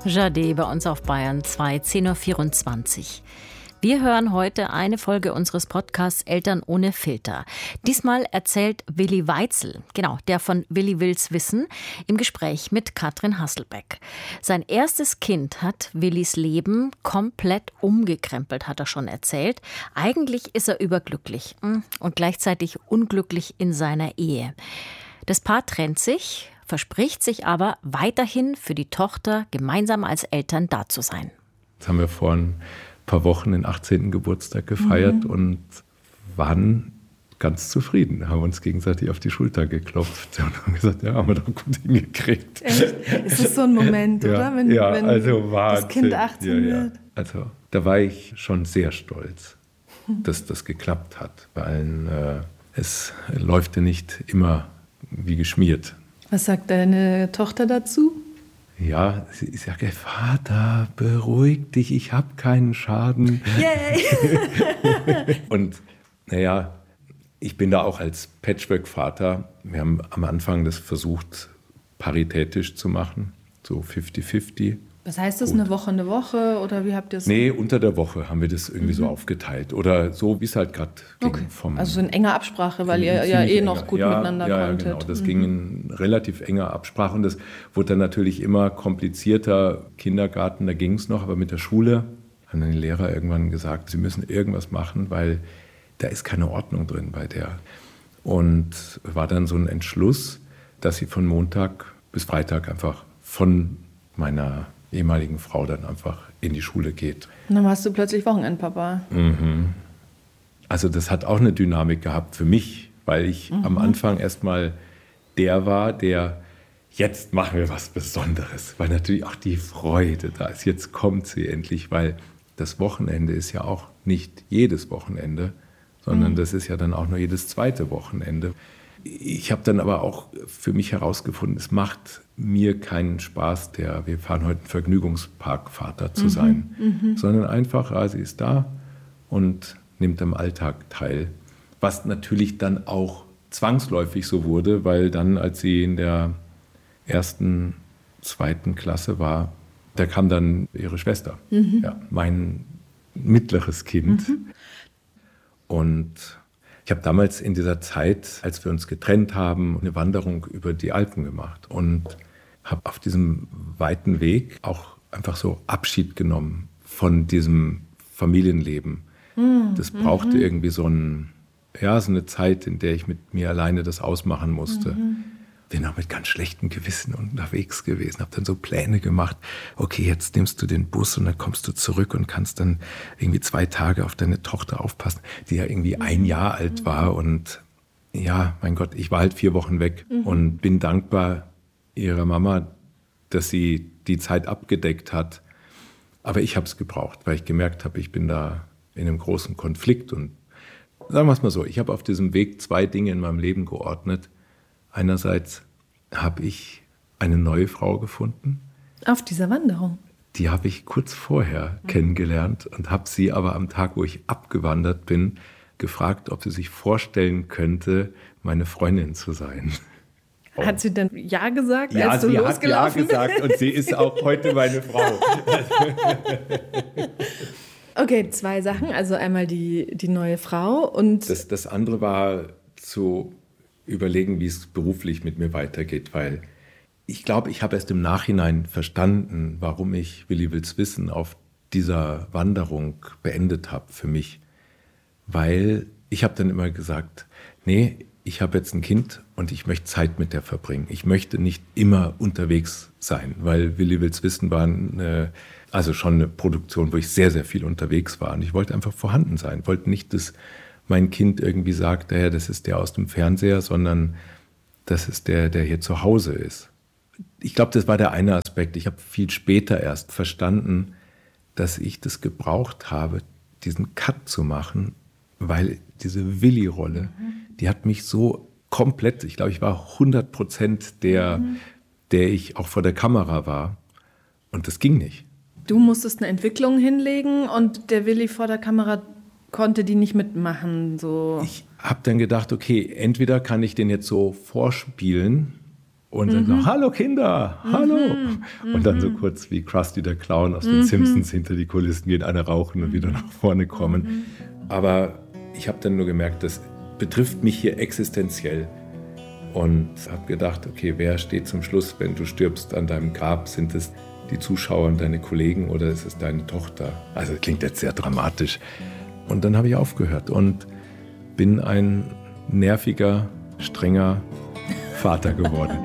Jade bei uns auf Bayern 2, 10.24 Uhr. Wir hören heute eine Folge unseres Podcasts Eltern ohne Filter. Diesmal erzählt Willi Weitzel, genau, der von Willi will's wissen, im Gespräch mit Katrin Hasselbeck. Sein erstes Kind hat Willis Leben komplett umgekrempelt, hat er schon erzählt. Eigentlich ist er überglücklich und gleichzeitig unglücklich in seiner Ehe. Das Paar trennt sich, verspricht sich aber weiterhin für die Tochter gemeinsam als Eltern da zu sein. Das haben wir vor ein paar Wochen den 18. Geburtstag gefeiert und waren ganz zufrieden. Haben uns gegenseitig auf die Schulter geklopft und haben gesagt, ja, haben wir doch gut hingekriegt. Echt? Ist das so ein Moment, oder? Wenn also das Kind 18 wird? Also da war ich schon sehr stolz, dass das geklappt hat, weil es läuft ja nicht immer wie geschmiert. Was sagt deine Tochter dazu? Ja, sie sagt, Vater, beruhig dich, ich habe keinen Schaden. Yay! Und naja, ich bin da auch als Patchwork-Vater. Wir haben am Anfang das versucht, paritätisch zu machen, so 50-50. Was heißt das, eine Woche oder wie habt ihr es? Nee, unter der Woche haben wir das irgendwie so aufgeteilt. Oder so, wie es halt gerade ging. Okay. Also in enger Absprache, weil ihr ja noch gut miteinander konntet. Ja, genau. Das ging in relativ enger Absprache. Und das wurde dann natürlich immer komplizierter. Kindergarten, da ging es noch, aber mit der Schule haben dann die Lehrer irgendwann gesagt, sie müssen irgendwas machen, weil da ist keine Ordnung drin bei der. Und war dann so ein Entschluss, dass sie von Montag bis Freitag einfach von meiner ehemaligen Frau dann einfach in die Schule geht. Und dann warst du plötzlich Wochenendpapa. Also das hat auch eine Dynamik gehabt für mich, weil ich am Anfang erstmal der war, der jetzt machen wir was Besonderes, weil natürlich auch die Freude da ist. Jetzt kommt sie endlich, weil das Wochenende ist ja auch nicht jedes Wochenende, sondern das ist ja dann auch nur jedes zweite Wochenende. Ich habe dann aber auch für mich herausgefunden, es macht mir keinen Spaß, wir fahren heute einen Vergnügungsparkvater zu sein, sondern einfach, sie ist da und nimmt am Alltag teil. Was natürlich dann auch zwangsläufig so wurde, weil dann, als sie in der 1., 2. Klasse war, da kam dann ihre Schwester, mein mittleres Kind. Und ich habe damals in dieser Zeit, als wir uns getrennt haben, eine Wanderung über die Alpen gemacht und habe auf diesem weiten Weg auch einfach so Abschied genommen von diesem Familienleben. Das brauchte irgendwie so eine Zeit, in der ich mit mir alleine das ausmachen musste. Bin auch mit ganz schlechtem Gewissen unterwegs gewesen, habe dann so Pläne gemacht. Okay, jetzt nimmst du den Bus und dann kommst du zurück und kannst dann irgendwie 2 Tage auf deine Tochter aufpassen, die ja irgendwie 1 Jahr alt war. Und ja, mein Gott, ich war halt 4 Wochen weg und bin dankbar ihrer Mama, dass sie die Zeit abgedeckt hat. Aber ich habe es gebraucht, weil ich gemerkt habe, ich bin da in einem großen Konflikt. Und sagen wir es mal so, ich habe auf diesem Weg 2 Dinge in meinem Leben geordnet. Einerseits habe ich eine neue Frau gefunden. Auf dieser Wanderung? Die habe ich kurz vorher kennengelernt und habe sie aber am Tag, wo ich abgewandert bin, gefragt, ob sie sich vorstellen könnte, meine Freundin zu sein. Hat sie denn Ja gesagt, ja, als du losgelaufen Ja, sie hat Ja gesagt und sie ist auch heute meine Frau. Okay, 2 Sachen. Also einmal die neue Frau und... Das andere war zu überlegen, wie es beruflich mit mir weitergeht, weil ich glaube, ich habe erst im Nachhinein verstanden, warum ich Willi will's wissen auf dieser Wanderung beendet habe für mich. Weil ich habe dann immer gesagt, nee, ich habe jetzt ein Kind und ich möchte Zeit mit der verbringen. Ich möchte nicht immer unterwegs sein, weil Willi will's wissen war schon eine Produktion, wo ich sehr, sehr viel unterwegs war. Und ich wollte einfach vorhanden sein, wollte nicht, dass mein Kind irgendwie sagt, ja, das ist der aus dem Fernseher, sondern das ist der hier zu Hause ist. Ich glaube, das war der eine Aspekt. Ich habe viel später erst verstanden, dass ich das gebraucht habe, diesen Cut zu machen, weil diese Willi-Rolle, die hat mich so komplett, ich glaube, ich war 100% der ich auch vor der Kamera war. Und das ging nicht. Du musstest eine Entwicklung hinlegen und der Willi vor der Kamera konnte die nicht mitmachen. So. Ich habe dann gedacht, okay, entweder kann ich den jetzt so vorspielen Und dann so, hallo Kinder, hallo. Und dann so kurz wie Krusty der Clown aus den Simpsons hinter die Kulissen gehen, eine rauchen und wieder nach vorne kommen. Aber ich habe dann nur gemerkt, das betrifft mich hier existenziell. Und habe gedacht, okay, wer steht zum Schluss, wenn du stirbst an deinem Grab? Sind es die Zuschauer und deine Kollegen oder ist es deine Tochter? Also das klingt jetzt sehr dramatisch. Und dann habe ich aufgehört und bin ein nerviger, strenger Vater geworden.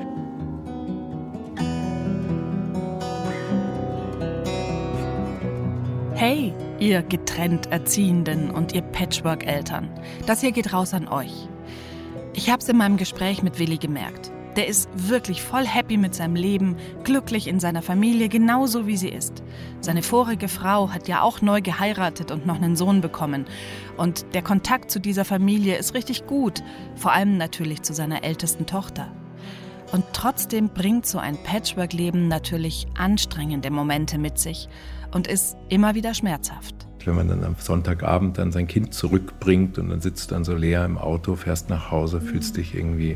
Hey, ihr getrennt Erziehenden und ihr Patchwork-Eltern. Das hier geht raus an euch. Ich hab's in meinem Gespräch mit Willi gemerkt. Der ist wirklich voll happy mit seinem Leben, glücklich in seiner Familie, genauso wie sie ist. Seine vorige Frau hat ja auch neu geheiratet und noch einen Sohn bekommen. Und der Kontakt zu dieser Familie ist richtig gut, vor allem natürlich zu seiner ältesten Tochter. Und trotzdem bringt so ein Patchwork-Leben natürlich anstrengende Momente mit sich und ist immer wieder schmerzhaft. Wenn man dann am Sonntagabend dann sein Kind zurückbringt und dann sitzt dann so leer im Auto, fährst nach Hause, fühlst dich irgendwie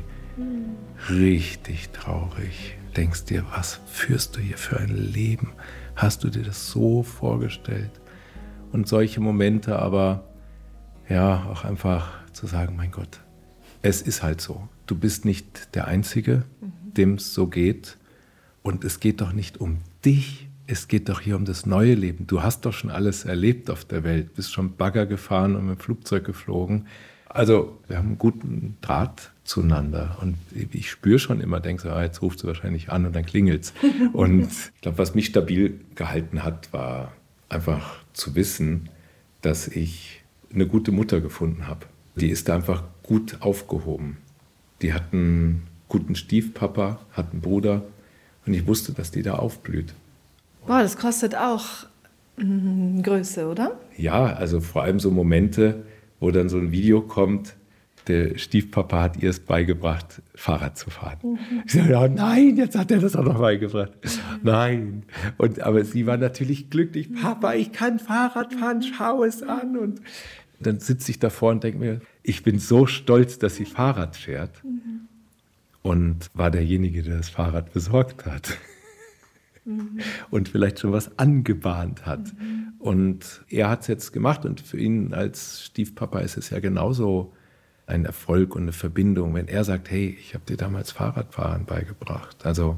richtig traurig. Denkst dir, was führst du hier für ein Leben? Hast du dir das so vorgestellt? Und solche Momente aber, ja, auch einfach zu sagen, mein Gott, es ist halt so. Du bist nicht der Einzige, dem es so geht. Und es geht doch nicht um dich. Es geht doch hier um das neue Leben. Du hast doch schon alles erlebt auf der Welt. Bist schon Bagger gefahren und mit dem Flugzeug geflogen. Also wir haben einen guten Draht zueinander. Und ich spüre schon immer, denke so, jetzt ruft sie wahrscheinlich an und dann klingelt's. Und ich glaube, was mich stabil gehalten hat, war einfach zu wissen, dass ich eine gute Mutter gefunden habe. Die ist da einfach gut aufgehoben. Die hat einen guten Stiefpapa, hat einen Bruder. Und ich wusste, dass die da aufblüht. Boah, das kostet auch Größe, oder? Ja, also vor allem so Momente, wo dann so ein Video kommt, der Stiefpapa hat ihr es beigebracht, Fahrrad zu fahren. Ich sage, oh nein, jetzt hat er das auch noch beigebracht. Nein. Aber sie war natürlich glücklich. Papa, ich kann Fahrrad fahren, schau es an. Und dann sitze ich davor und denke mir, ich bin so stolz, dass sie Fahrrad fährt. Und war derjenige, der das Fahrrad besorgt hat. Und vielleicht schon was angebahnt hat. Und er hat es jetzt gemacht und für ihn als Stiefpapa ist es ja genauso ein Erfolg und eine Verbindung, wenn er sagt, hey, ich habe dir damals Fahrradfahren beigebracht. Also,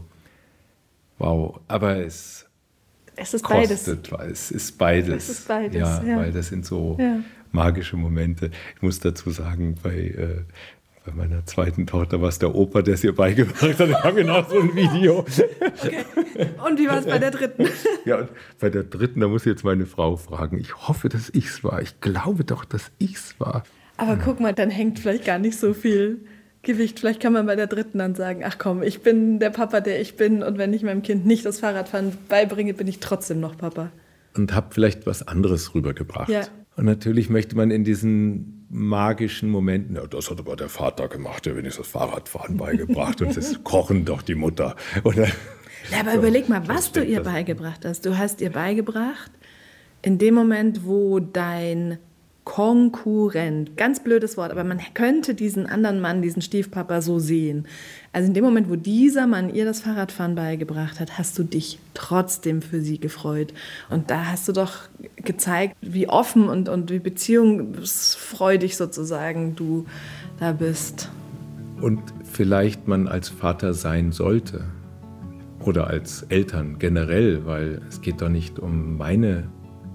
wow, aber es ist kostet, beides. Weil es ist beides. Es ist beides, ja. ja. Weil das sind so magische Momente. Ich muss dazu sagen, bei meiner zweiten Tochter war es der Opa, der es ihr beigebracht hat. Ich habe genau so ein Video. Okay. Und wie war es bei der dritten? Ja, und bei der dritten, da muss ich jetzt meine Frau fragen. Ich hoffe, dass ich es war. Ich glaube doch, dass ich es war. Aber guck mal, dann hängt vielleicht gar nicht so viel Gewicht. Vielleicht kann man bei der dritten dann sagen, ach komm, ich bin der Papa, der ich bin. Und wenn ich meinem Kind nicht das Fahrradfahren beibringe, bin ich trotzdem noch Papa. Und habe vielleicht was anderes rübergebracht. Ja. Und natürlich möchte man in diesen magischen Momenten, ja, das hat aber der Vater gemacht, der wenigstens das Fahrradfahren beigebracht und das Kochen doch die Mutter. Oder, ja, aber überleg mal, was du ihr beigebracht hast. Du hast ihr beigebracht, in dem Moment, wo dein Konkurrent, ganz blödes Wort, aber man könnte diesen anderen Mann, diesen Stiefpapa so sehen. Also in dem Moment, wo dieser Mann ihr das Fahrradfahren beigebracht hat, hast du dich trotzdem für sie gefreut. Und da hast du doch gezeigt, wie offen und wie beziehungsfreudig sozusagen du da bist. Und vielleicht man als Vater sein sollte oder als Eltern generell, weil es geht doch nicht um meine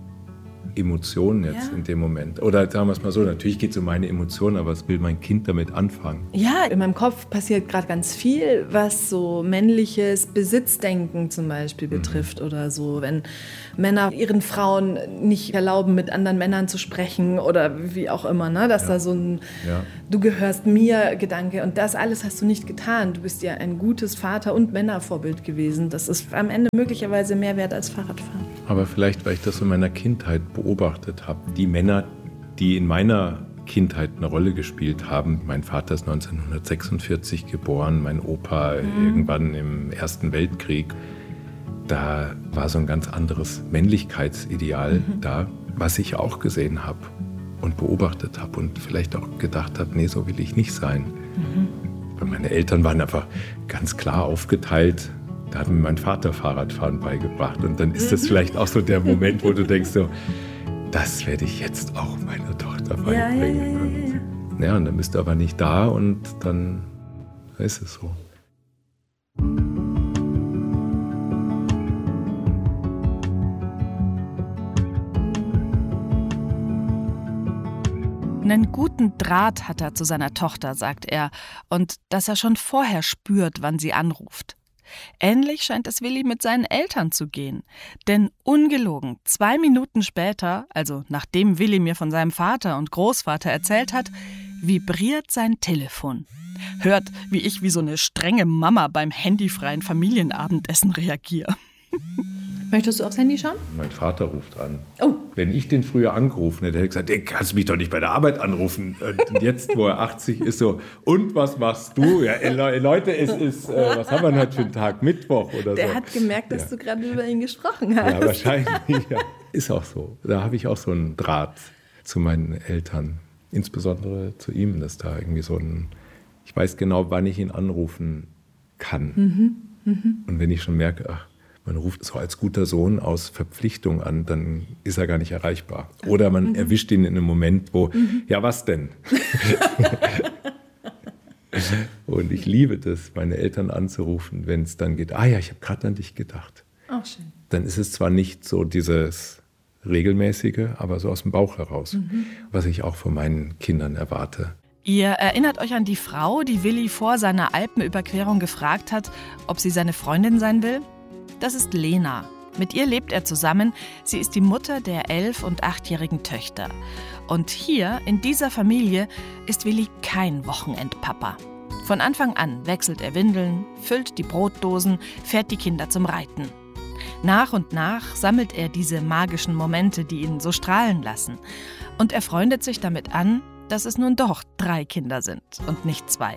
Emotionen jetzt in dem Moment. Oder sagen wir es mal so, natürlich geht es um meine Emotionen, aber was will mein Kind damit anfangen? Ja, in meinem Kopf passiert gerade ganz viel, was so männliches Besitzdenken zum Beispiel betrifft oder so. Wenn Männer ihren Frauen nicht erlauben, mit anderen Männern zu sprechen oder wie auch immer, ne? Dass da so ein Du gehörst mir Gedanke und das alles hast du nicht getan. Du bist ja ein gutes Vater- und Männervorbild gewesen. Das ist am Ende möglicherweise mehr wert als Fahrradfahren. Aber vielleicht, weil ich das in meiner Kindheit beobachtet habe. Die Männer, die in meiner Kindheit eine Rolle gespielt haben. Mein Vater ist 1946 geboren, mein Opa irgendwann im Ersten Weltkrieg. Da war so ein ganz anderes Männlichkeitsideal da, was ich auch gesehen habe und beobachtet habe und vielleicht auch gedacht habe, nee, so will ich nicht sein. Meine Eltern waren einfach ganz klar aufgeteilt. Da hat mir mein Vater Fahrradfahren beigebracht. Und dann ist das vielleicht auch so der Moment, wo du denkst so, das werde ich jetzt auch meiner Tochter beibringen. Ja, und dann bist du aber nicht da und dann ist es so. Einen guten Draht hat er zu seiner Tochter, sagt er, und dass er schon vorher spürt, wann sie anruft. Ähnlich scheint es Willi mit seinen Eltern zu gehen. Denn ungelogen, 2 Minuten später, also nachdem Willi mir von seinem Vater und Großvater erzählt hat, vibriert sein Telefon. Hört, wie ich wie so eine strenge Mama beim handyfreien Familienabendessen reagiere. Möchtest du aufs Handy schauen? Mein Vater ruft an. Oh. Wenn ich den früher angerufen hätte, hätte ich gesagt, du kannst mich doch nicht bei der Arbeit anrufen. Und jetzt, wo er 80 ist, so, und was machst du? Ja, Leute, es ist, was haben wir denn heute für einen Tag? Mittwoch oder so. Der hat gemerkt, dass du gerade über ihn gesprochen hast. Ja, wahrscheinlich. Ja. Ist auch so. Da habe ich auch so einen Draht zu meinen Eltern. Insbesondere zu ihm, dass da irgendwie so ein, ich weiß genau, wann ich ihn anrufen kann. Und wenn ich schon merke, ach, man ruft so als guter Sohn aus Verpflichtung an, dann ist er gar nicht erreichbar. Oder man erwischt ihn in einem Moment, wo, ja, was denn? Und ich liebe das, meine Eltern anzurufen, wenn es dann geht, ich habe gerade an dich gedacht. Auch schön. Dann ist es zwar nicht so dieses regelmäßige, aber so aus dem Bauch heraus, was ich auch von meinen Kindern erwarte. Ihr erinnert euch an die Frau, die Willi vor seiner Alpenüberquerung gefragt hat, ob sie seine Freundin sein will? Das ist Lena. Mit ihr lebt er zusammen. Sie ist die Mutter der 11- und 8-jährigen Töchter. Und hier, in dieser Familie, ist Willi kein Wochenendpapa. Von Anfang an wechselt er Windeln, füllt die Brotdosen, fährt die Kinder zum Reiten. Nach und nach sammelt er diese magischen Momente, die ihn so strahlen lassen. Und er freundet sich damit an, dass es nun doch 3 Kinder sind und nicht 2.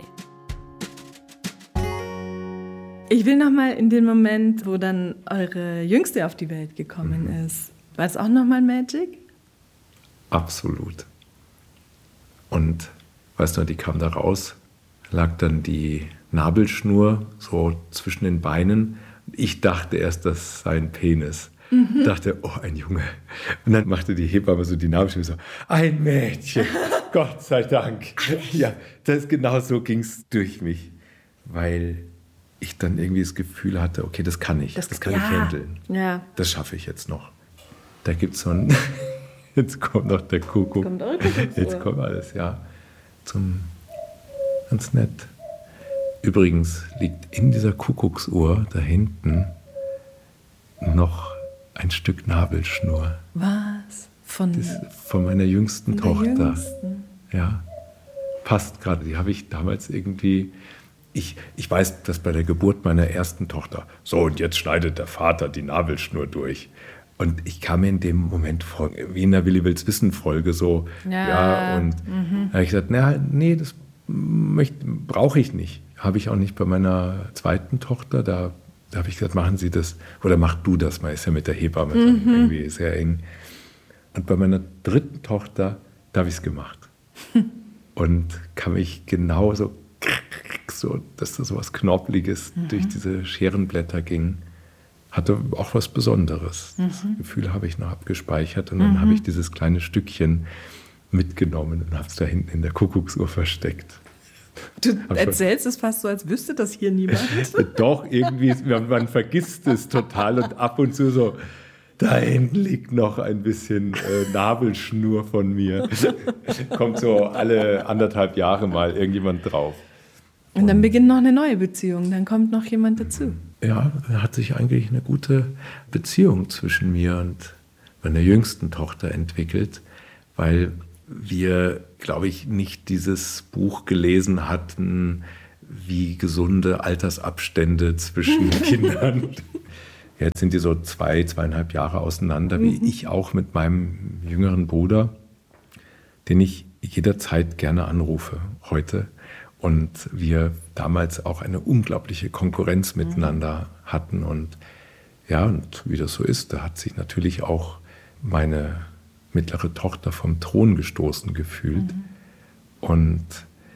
Ich will noch mal in den Moment, wo dann eure Jüngste auf die Welt gekommen ist. War es auch noch mal Magic? Absolut. Und weißt du, die kam da raus, lag dann die Nabelschnur so zwischen den Beinen. Ich dachte erst, das sei ein Penis. Dachte, oh, ein Junge. Und dann machte die Hebamme so die Nabelschnur so, ein Mädchen, Gott sei Dank. Ja, genau so ging es durch mich, weil ich dann irgendwie das Gefühl hatte, okay, das kann ich, das kann ich handeln. Ja. Das schaffe ich jetzt noch. Da gibt es so ein, jetzt kommt noch der Kuckuck. Jetzt kommt alles, ja. Ganz nett. Übrigens liegt in dieser Kuckucksuhr da hinten noch ein Stück Nabelschnur. Was? Von meiner jüngsten Tochter. Ja, passt gerade. Die habe ich damals irgendwie... Ich weiß, dass bei der Geburt meiner ersten Tochter, so und jetzt schneidet der Vater die Nabelschnur durch. Und ich kam mir in dem Moment vor, wie in der Willi Will's Wissen-Folge so, da habe ich gesagt, nee, das brauche ich nicht. Habe ich auch nicht bei meiner zweiten Tochter, da habe ich gesagt, machen Sie das, oder mach du das mal, ist ja mit der Hebamme dann irgendwie sehr eng. Und bei meiner dritten Tochter, da habe ich es gemacht. Und kam ich genauso so, dass da so was Knorpeliges durch diese Scherenblätter ging, hatte auch was Besonderes. Das Gefühl habe ich noch abgespeichert und dann habe ich dieses kleine Stückchen mitgenommen und habe es da hinten in der Kuckucksuhr versteckt. Du erzählst es fast so, als wüsste das hier niemand. Doch, irgendwie, man vergisst es total und ab und zu so, da hinten liegt noch ein bisschen Nabelschnur von mir. Kommt so alle 1,5 Jahre mal irgendjemand drauf. Und dann beginnt noch eine neue Beziehung, dann kommt noch jemand dazu. Ja, da hat sich eigentlich eine gute Beziehung zwischen mir und meiner jüngsten Tochter entwickelt, weil wir, glaube ich, nicht dieses Buch gelesen hatten, wie gesunde Altersabstände zwischen Kindern. Jetzt sind die so 2,5 Jahre auseinander, wie ich auch mit meinem jüngeren Bruder, den ich jederzeit gerne anrufe heute. Und wir damals auch eine unglaubliche Konkurrenz miteinander hatten. Und ja, und wie das so ist, da hat sich natürlich auch meine mittlere Tochter vom Thron gestoßen gefühlt. Und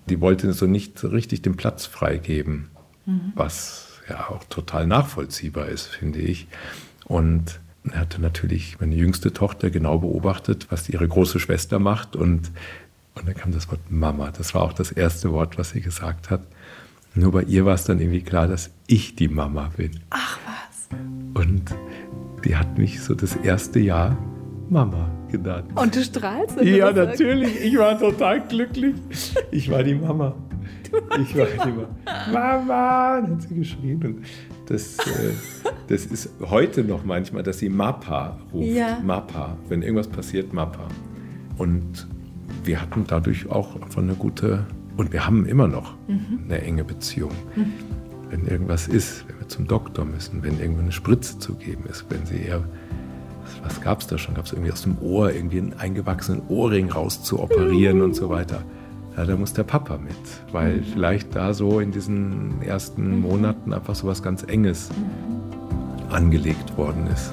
Die wollte so nicht richtig den Platz freigeben, was ja auch total nachvollziehbar ist, finde ich. Und er hatte natürlich meine jüngste Tochter genau beobachtet, was ihre große Schwester macht. Und dann kam das Wort Mama. Das war auch das erste Wort, was sie gesagt hat. Nur bei ihr war es dann irgendwie klar, dass ich die Mama bin. Ach was. Und die hat mich so das erste Jahr Mama genannt. Und du strahlst? Ja, natürlich. Ich war total glücklich. Ich war die Mama. Ich war die Mama, hat sie geschrien. Und das ist heute noch manchmal, dass sie Mapa ruft. Ja. Mapa. Wenn irgendwas passiert, Mapa. Und wir hatten dadurch auch eine gute, und wir haben immer noch eine enge Beziehung. Wenn irgendwas ist, wenn wir zum Doktor müssen, wenn irgendwo eine Spritze zu geben ist, wenn sie eher, was gab es da schon? Gab es irgendwie aus dem Ohr, irgendwie einen eingewachsenen Ohrring rauszuoperieren und so weiter. Ja, da muss der Papa mit, weil vielleicht da so in diesen ersten Monaten einfach so was ganz Enges angelegt worden ist.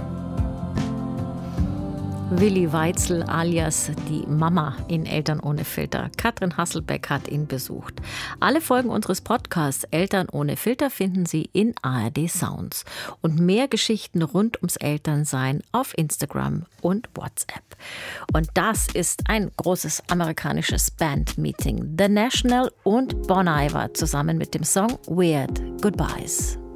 Willi Weitzel alias die Mama in Eltern ohne Filter. Katrin Hasselbeck hat ihn besucht. Alle Folgen unseres Podcasts Eltern ohne Filter finden Sie in ARD Sounds. Und mehr Geschichten rund ums Elternsein auf Instagram und WhatsApp. Und das ist ein großes amerikanisches Bandmeeting. The National und Bon Iver zusammen mit dem Song Weird Goodbyes.